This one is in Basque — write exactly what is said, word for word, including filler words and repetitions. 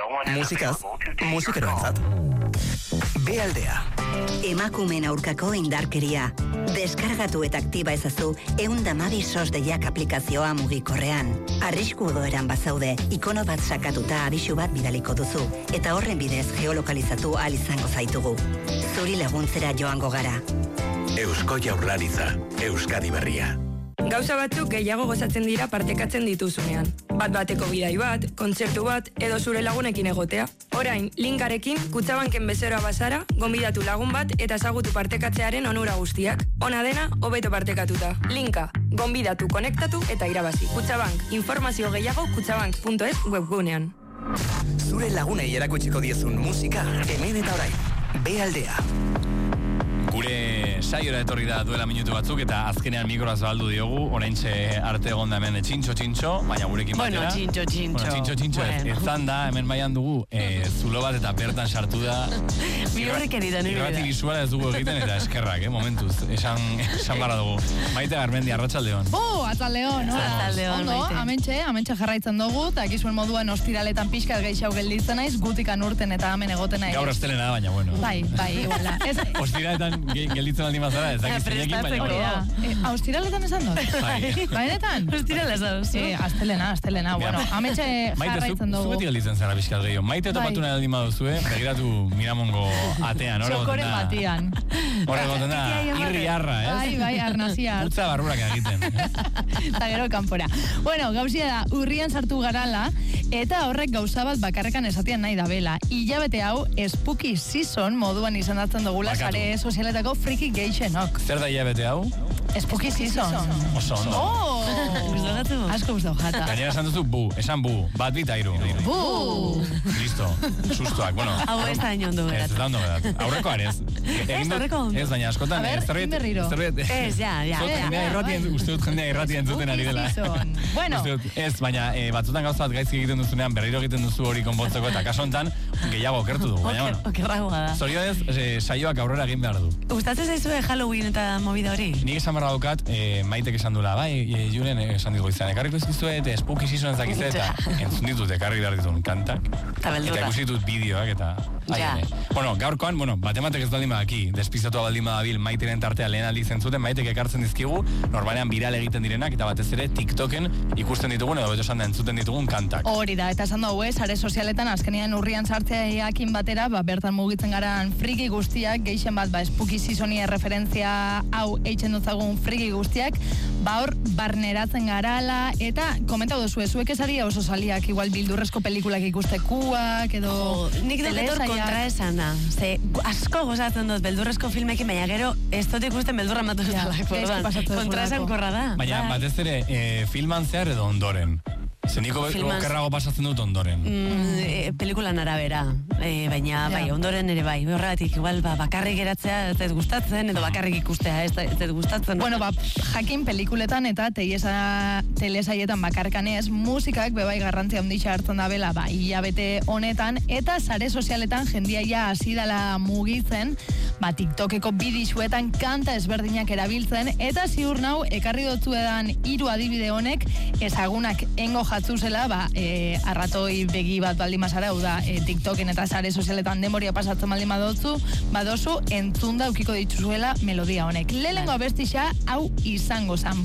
Musikaz, musikeroentzat. Bealdea. Emakumeen aurkako indarkeria. Deskargatu eta aktiba ezazu eundamabi sos deiak aplikazioa mugikorrean. Arrisku odoeran bazaude, ikono bat sakatuta abisu bat bidaliko duzu, eta horren bidez geolokalizatu ahal izango zaitugu. Zuri laguntzera joango gara. Eusko Jaurlaritza, Euskadi Berria. Gauza batzuk gehiago gozatzen dira partekatzen dituzunean. Bat bateko bidai bat, kontzertu bat, edo zure lagunekin egotea. Orain, linkarekin, Kutxabanken bezeroa bazara, gonbidatu lagun bat eta ezagutu partekatzearen onura guztiak. Ona dena, hobeto partekatuta. Linka, gonbidatu, konektatu eta irabazi. Kutxabank, informazio gehiago kutxabank puntu es webgunean. Zure lagunei erakutsiko diezun musika, hemen eta orain. Bealdea. Gure saiora etorri da duela minutu batzuk eta azkenean mikroa zabaldu diogu, oraintxe arte egon da hemen txintxo-txintxo, baina gurekin batera. Bueno, txintxo-txintxo. Bueno, txintxo-txintxo. Bueno. Ez da, hemen baian dugu, e, zulo bat eta bertan sartu da. Milurrik eritan, nire da. Irrati bizuala ez dugu egiten eta eskerrak, eh, momentuz. Esan, esan barra dugu. Maite Garmendi, arratsaldeon. Oh, atzaldeon, no? Atzaldeon, Ondo, amentxe, amentxe jarraitzen dugu, eta ekizuen moduan ostiraletan pixkat gehiago gelditzen naiz, gutikan urten eta hemen egoten naiz. Gaur astelena da, baina bueno. Bai, bai, iguala. Ostiraletan gelditzen aldi mazara, ez dakiz zinekin, baina bueno. Ostiraletan esan dut? Bai. Bainetan? Ostirala esan duzu. Eh, astelena, astelena, bueno, amentxe jarraitzen dugu. Maite, zu beti gelditzen zara pixkat gehiago. Maite topatu nahi aldi maduzue, begiratu Miramongo atean, hori goten da. Txokoren batian. Hori goten da, irri harra, ez? Bai, bai, arnazia. Utza barrurak egiten. Eta gero kanpora. Bueno, gauzia da, urrian sartu garala, eta horrek gauza bat bakarrekan esatean nahi da bela. Ilabete hau, Spooky Season moduan izendatzen dugula sare sozialetako friki geixenok. Zer da hilabete hau? Spooky Season. Oso ondo. Oh! Asko gustau jata. Gainera esan duzu bu, esan bu, bat bita iru. Bu! Listo, sustuak, bueno. Hau ez da ino ondo Ez geratu. da ondo geratu. Aurreko arez. Ez, aurreko ondo. Ez, baina askotan. A ber, egin berriro. Ez, ja, ja. Jendea irratien, uste dut jendea irratien zuten ari dela. Bueno. Ez, baina eh, batzutan gauza bat gaizki egiten duzunean, berriro egiten duzu hori konpontzeko, eta kaso honetan gehiago okertu du. Baina, bueno. Okerragoa da. Zorionez, eh, saioak aurrera egin behar du. Gustatzen zaizue Halloween eta movida hori? Nik esan barra daukat, eh, Maitek esan dula, bai, e, Julen esan ditu izan, ekarriko izkizue, eta Spooky Season ez dakizue, eta entzun ditut, ekarri behar ditun kantak. Eta beldurra. Eta ikusi ditut bideoak, eta... Ja. Bueno, gaurkoan, bueno, batematek ez baldin badaki, despizatu baldin badabil, Maiteren tartea lehen aldi zentzuten, Maitek ekartzen dizkigu, normalean viral egiten direnak, eta batez ere TikToken ikusten ditugun, edo beto esan da entzuten ditugun kantak. Hori da, eta esan dugu, eh, sare sozialetan azkenean urrian sartzeakin batera, ba, bertan mugitzen garan friki guztiak, geixen bat, ba, Spooky Seasoni referentzia hau eitzen dutzagun friki guztiak, ba, hor, barneratzen garala, eta komentau duzu, zuek esari oso saliak, igual bildurrezko pelikulak ikustekuak, edo... Oh, nik deketor kontra esana. Ze, asko gozatzen dut beldurrezko filmekin, baina gero ez dut ikusten beldurra matu Ja, dut. Kontra esan korra da. Baina batez ere, eh, filman zehar edo ondoren. Zeniko okerrago pasatzen dut ondoren. Mm, e, pelikulan arabera, e, baina Ja. bai, ondoren ere bai. Horregatik, igual, ba, bakarrik geratzea ez dut gustatzen, edo bakarrik ikustea ez dut gustatzen. Bueno, ba, jakin pelikuletan eta teiesa, telesaietan bakarkanez, musikak bebai garrantzia handitxa hartzen da bela, ba, hilabete honetan, eta sare sozialetan jendiaia hasi dela mugitzen, ba, TikTokeko bidixuetan kanta ezberdinak erabiltzen, eta ziur nau, ekarri dotzuedan hiru adibide honek, ezagunak engo jatzu zela, ba, e, arratoi begi bat baldin mazara, hau da, e, TikToken eta sare sozialetan demoria pasatzen baldin badotzu, badozu, entzunda ukiko dituzuela melodia honek. Lehenengo abestixa, hau izango zan,